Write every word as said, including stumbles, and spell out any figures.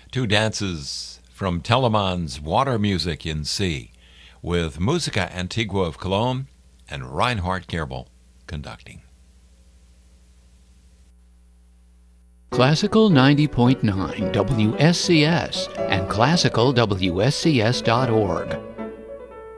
Two dances from Telemann's Water Music in C, with Musica Antigua of Cologne and Reinhard Kerbel conducting. Classical ninety point nine W S C S and classical W S C S dot org